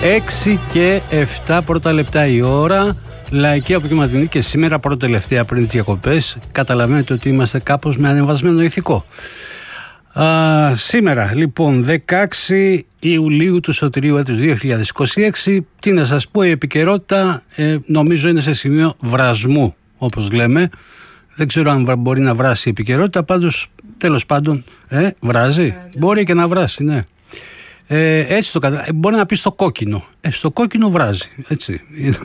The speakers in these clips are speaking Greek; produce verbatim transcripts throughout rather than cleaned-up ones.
έξι και επτά πρώτα λεπτά η ώρα. Λαϊκή αποκυματινή και σήμερα πρώτη τελευταία πριν τις διακοπές. Καταλαβαίνετε ότι είμαστε κάπως με ανεβασμένο ηθικό. Α, σήμερα λοιπόν δεκαέξι Ιουλίου του Σωτηρίου έτους δύο χιλιάδες είκοσι έξι. Τι να σας πω, η επικαιρότητα ε, νομίζω είναι σε σημείο βρασμού, όπως λέμε. Δεν ξέρω αν μπορεί να βράσει η επικαιρότητα, πάντως τέλος πάντων ε, βράζει. Μπορεί και να βράσει, ναι. Ε, έτσι το κατα... Μπορεί να πει στο κόκκινο. Ε, στο κόκκινο βράζει. Έτσι.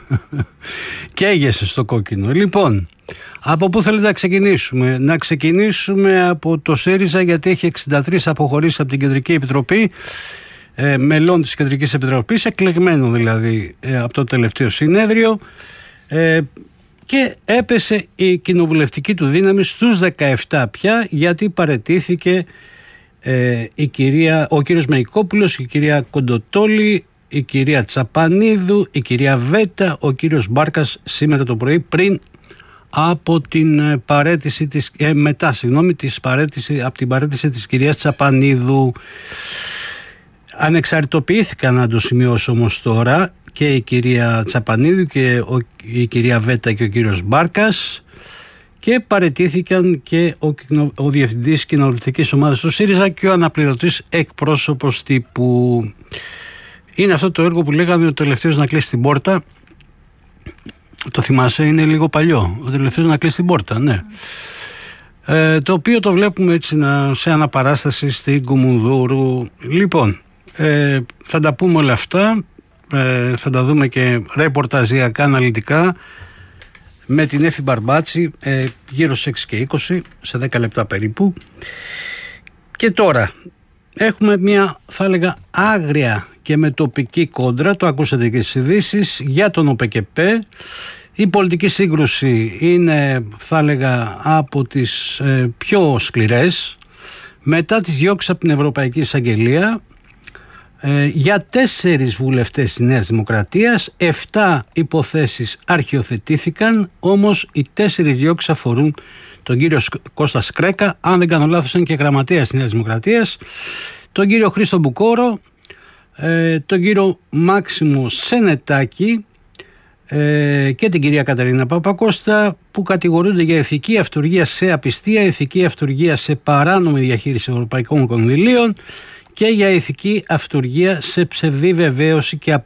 Καίγεσαι στο κόκκινο. Λοιπόν, από πού θέλετε να ξεκινήσουμε? Να ξεκινήσουμε από το ΣΥΡΙΖΑ, γιατί έχει εξήντα τρεις αποχωρήσεις από την Κεντρική Επιτροπή, ε, μελών της Κεντρικής Επιτροπής, εκλεγμένων δηλαδή ε, από το τελευταίο συνέδριο, ε, και έπεσε η κοινοβουλευτική του δύναμη στους δεκαεπτά πια, γιατί παραιτήθηκε Ε, η κυρία, ο κύριος Μεϊκόπουλος, η κυρία Κοντοτόλη, η κυρία Τσαπανίδου, η κυρία Βέτα, ο κύριος Μπάρκας σήμερα το πρωί, πριν από την παρέτηση της, ε, μετά συγγνώμη, της παρέτηση, από την παρέτηση της κυρίας Τσαπανίδου. Ανεξαρτητοποιήθηκαν, να το σημειώσω όμως τώρα, και η κυρία Τσαπανίδου και ο, η κυρία Βέτα και ο κύριος Μπάρκας, και παραιτήθηκαν και ο, ο διευθυντής κοινοβουλευτικής ομάδας του ΣΥΡΙΖΑ και ο αναπληρωτής εκπρόσωπος τύπου. Είναι αυτό το έργο που λέγαμε ο τελευταίος να κλείσει την πόρτα. Το θυμάσαι, είναι λίγο παλιό. Ο τελευταίος να κλείσει την πόρτα, ναι. Ε, το οποίο το βλέπουμε έτσι να, σε αναπαράσταση στην Κουμουνδούρου. Λοιπόν, ε, θα τα πούμε όλα αυτά. Ε, θα τα δούμε και ρεπορταζιακά, αναλυτικά, με την Έφη Μπαρμπάτση, ε, γύρω στις έξι και είκοσι, σε δέκα λεπτά περίπου. Και τώρα έχουμε μια, θα έλεγα, άγρια και με τοπική κόντρα, το ακούσατε και στις ειδήσεις, για τον ΟΠΕΚΕΠΕ. Η πολιτική σύγκρουση είναι, θα έλεγα, από τις ε, πιο σκληρές. Μετά τις διώξεις από την Ευρωπαϊκή Εισαγγελία, Ε, για τέσσερις βουλευτές της Νέας Δημοκρατίας, εφτά υποθέσεις αρχιοθετήθηκαν, όμως οι τέσσερις διώξεις αφορούν τον κύριο Κώστα Σκρέκα, αν δεν κάνω λάθος είναι και γραμματέας της Νέας Δημοκρατίας, τον κύριο Χρήστο Μπουκόρο, ε, τον κύριο Μάξιμο Σενετάκη ε, και την κυρία Καταρίνα Παπακώστα, που κατηγορούνται για ηθική αυτουργία σε απιστία, ηθική αυτουργία σε παράνομη διαχείριση ευρωπαϊκών κονδυλίων και για ηθική αυτουργία σε ψευδή βεβαίωση και